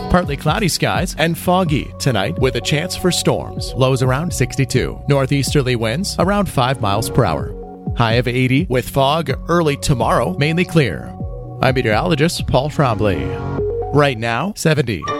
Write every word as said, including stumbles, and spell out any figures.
Partly cloudy skies and foggy tonight with a chance for storms. Lows around sixty-two. Northeasterly winds around five miles per hour. High of eighty with fog early tomorrow, mainly clear. I'm meteorologist Paul Trombley. Right now, seventy.